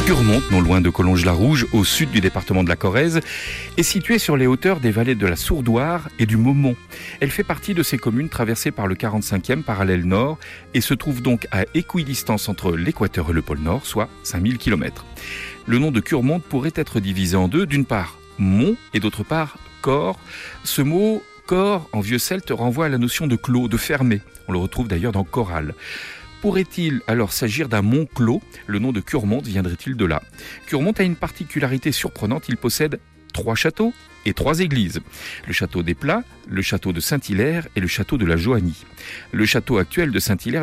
Curmonte, non loin de Collonges-la-Rouge, au sud du département de la Corrèze, est située sur les hauteurs des vallées de la Sourdoire et du Maumont. Elle fait partie de ces communes traversées par le 45e parallèle nord et se trouve donc à équidistance entre l'équateur et le pôle Nord, soit 5000 km. Le nom de Curmonte pourrait être divisé en deux, d'une part mont et d'autre part corps. Ce mot corps en vieux celte renvoie à la notion de clos, de fermé. On le retrouve d'ailleurs dans Corral. Pourrait-il alors s'agir d'un mont clos ? Le nom de Curmonte viendrait-il de là ? Curmonte a une particularité surprenante, il possède 3 châteaux et 3 églises. Le château des Plats, le château de Saint-Hilaire et le château de la Joanie. Le château actuel de Saint-Hilaire